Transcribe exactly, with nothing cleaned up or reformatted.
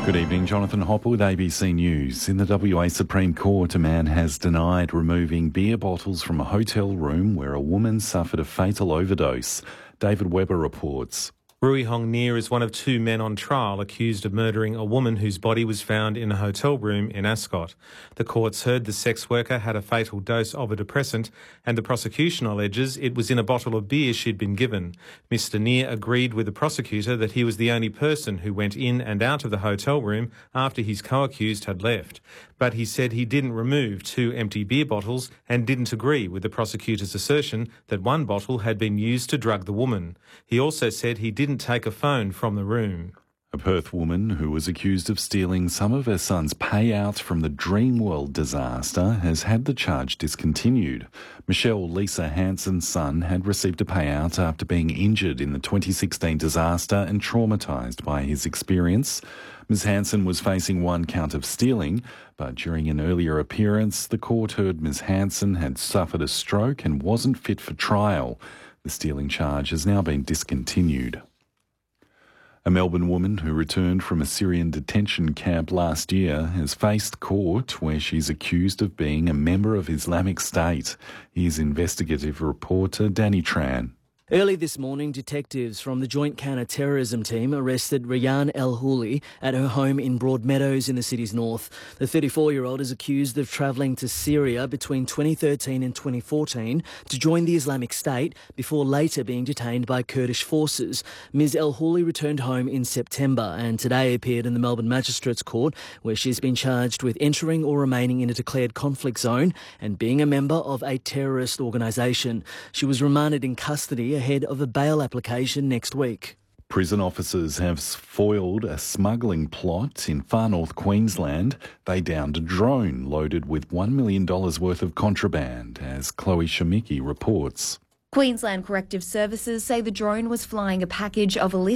Good evening, Jonathan Hopwood, A B C News. In the W A Supreme Court, a man has denied removing beer bottles from a hotel room where a woman suffered a fatal overdose. David Webber reports. Rui Hong Nir is one of two men on trial accused of murdering a woman whose body was found in a hotel room in Ascot. The courts heard the sex worker had a fatal dose of a depressant, and the prosecution alleges it was in a bottle of beer she'd been given. Mister Nir agreed with the prosecutor that he was the only person who went in and out of the hotel room after his co-accused had left. But he said he didn't remove two empty beer bottles and didn't agree with the prosecutor's assertion that one bottle had been used to drug the woman. He also said he didn't take a phone from the room. A Perth woman who was accused of stealing some of her son's payout from the Dreamworld disaster has had the charge discontinued. Michelle Lisa Hansen's son had received a payout after being injured in the twenty sixteen disaster and traumatised by his experience. Miz Hansen was facing one count of stealing, but during an earlier appearance, the court heard Miz Hansen had suffered a stroke and wasn't fit for trial. The stealing charge has now been discontinued. A Melbourne woman who returned from a Syrian detention camp last year has faced court where she's accused of being a member of Islamic State. Here's investigative reporter Danny Tran. Early this morning, detectives from the Joint Counter-Terrorism Team arrested Rayyan El-Houli at her home in Broadmeadows in the city's north. The thirty-four-year-old is accused of travelling to Syria between twenty thirteen and twenty fourteen to join the Islamic State before later being detained by Kurdish forces. Miz El-Houli returned home in September and today appeared in the Melbourne Magistrates Court, where she's been charged with entering or remaining in a declared conflict zone and being a member of a terrorist organisation. She was remanded in custody ahead of a bail application next week. Prison officers have foiled a smuggling plot in far north Queensland. They downed a drone loaded with one million dollars worth of contraband, as Chloe Shemicki reports. Queensland Corrective Services say the drone was flying a package of illicit